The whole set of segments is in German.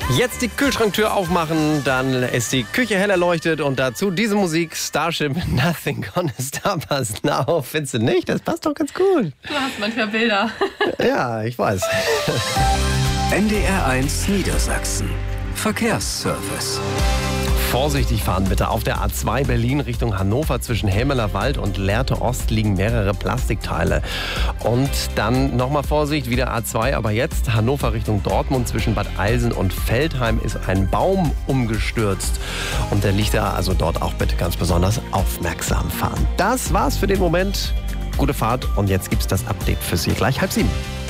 Jetzt die Kühlschranktür aufmachen, dann ist die Küche hell erleuchtet und dazu diese Musik, Starship, Nothing Gonna Stop Us Now. Findest du nicht? Das passt doch ganz gut. Du hast manchmal Bilder. Ja, ich weiß. NDR1 Niedersachsen. Verkehrsservice. Vorsichtig fahren bitte. Auf der A2 Berlin Richtung Hannover zwischen Helmeler Wald und Lehrte Ost liegen mehrere Plastikteile. Und dann nochmal Vorsicht, wieder A2, aber jetzt Hannover Richtung Dortmund zwischen Bad Eilsen und Veltheim ist ein Baum umgestürzt. Und der liegt da, also dort auch bitte ganz besonders aufmerksam fahren. Das war's für den Moment. Gute Fahrt und jetzt gibt's das Update für Sie. Gleich 6:30.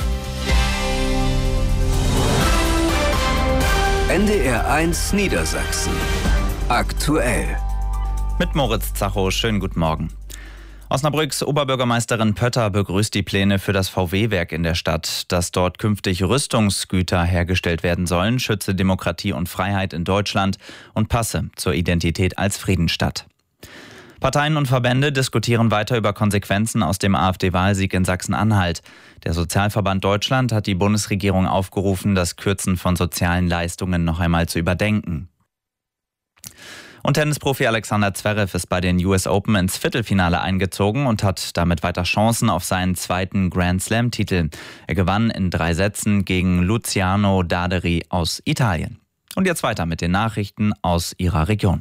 NDR1 Niedersachsen. Aktuell. Mit Moritz Zacho, schönen guten Morgen. Osnabrücks Oberbürgermeisterin Pötter begrüßt die Pläne für das VW-Werk in der Stadt. Dass dort künftig Rüstungsgüter hergestellt werden sollen, schütze Demokratie und Freiheit in Deutschland und passe zur Identität als Friedensstadt. Parteien und Verbände diskutieren weiter über Konsequenzen aus dem AfD-Wahlsieg in Sachsen-Anhalt. Der Sozialverband Deutschland hat die Bundesregierung aufgerufen, das Kürzen von sozialen Leistungen noch einmal zu überdenken. Und Tennisprofi Alexander Zverev ist bei den US Open ins Viertelfinale eingezogen und hat damit weiter Chancen auf seinen zweiten Grand-Slam-Titel. Er gewann in 3 Sätzen gegen Luciano Daderi aus Italien. Und jetzt weiter mit den Nachrichten aus Ihrer Region.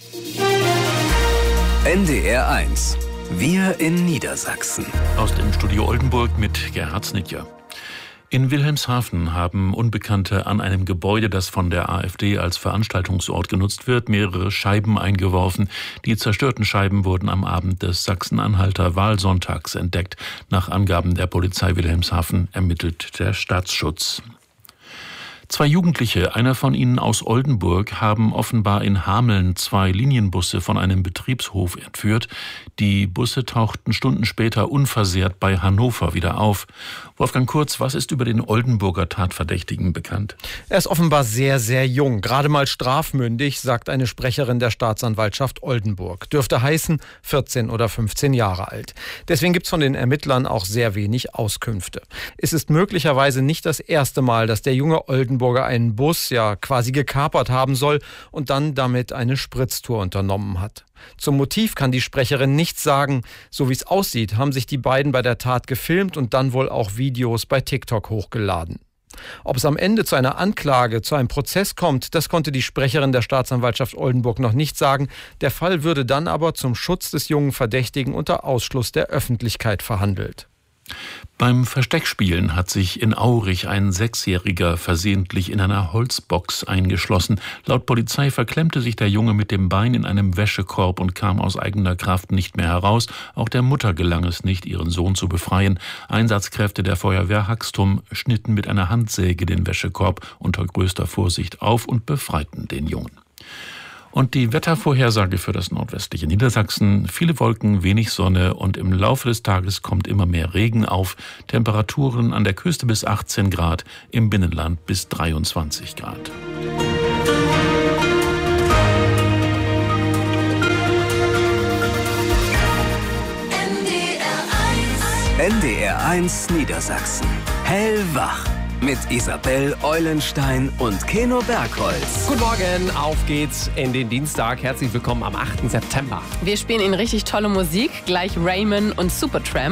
NDR1. Wir in Niedersachsen. Aus dem Studio Oldenburg mit Gerhard Snitger. In Wilhelmshaven haben Unbekannte an einem Gebäude, das von der AfD als Veranstaltungsort genutzt wird, mehrere Scheiben eingeworfen. Die zerstörten Scheiben wurden am Abend des Sachsen-Anhalter Wahlsonntags entdeckt. Nach Angaben der Polizei Wilhelmshaven ermittelt der Staatsschutz. 2 Jugendliche, einer von ihnen aus Oldenburg, haben offenbar in Hameln 2 Linienbusse von einem Betriebshof entführt. Die Busse tauchten Stunden später unversehrt bei Hannover wieder auf. Wolfgang Kurz, was ist über den Oldenburger Tatverdächtigen bekannt? Er ist offenbar sehr, sehr jung, gerade mal strafmündig, sagt eine Sprecherin der Staatsanwaltschaft Oldenburg. Dürfte heißen 14 oder 15 Jahre alt. Deswegen gibt es von den Ermittlern auch sehr wenig Auskünfte. Es ist möglicherweise nicht das erste Mal, dass der junge Oldenburger einen Bus ja quasi gekapert haben soll und dann damit eine Spritztour unternommen hat. Zum Motiv kann die Sprecherin nichts sagen. So wie es aussieht, haben sich die beiden bei der Tat gefilmt und dann wohl auch Videos bei TikTok hochgeladen. Ob es am Ende zu einer Anklage, zu einem Prozess kommt, das konnte die Sprecherin der Staatsanwaltschaft Oldenburg noch nicht sagen. Der Fall würde dann aber zum Schutz des jungen Verdächtigen unter Ausschluss der Öffentlichkeit verhandelt. Beim Versteckspielen hat sich in Aurich ein 6-Jähriger versehentlich in einer Holzbox eingeschlossen. Laut Polizei verklemmte sich der Junge mit dem Bein in einem Wäschekorb und kam aus eigener Kraft nicht mehr heraus. Auch der Mutter gelang es nicht, ihren Sohn zu befreien. Einsatzkräfte der Feuerwehr Haxtum schnitten mit einer Handsäge den Wäschekorb unter größter Vorsicht auf und befreiten den Jungen. Und die Wettervorhersage für das nordwestliche Niedersachsen: viele Wolken, wenig Sonne und im Laufe des Tages kommt immer mehr Regen auf. Temperaturen an der Küste bis 18 Grad, im Binnenland bis 23 Grad. NDR1 Niedersachsen. Hellwach. Mit Isabel Eulenstein und Keno Bergholz. Guten Morgen, auf geht's in den Dienstag. Herzlich willkommen am 8. September. Wir spielen Ihnen richtig tolle Musik. Gleich Raymond und Supertramp.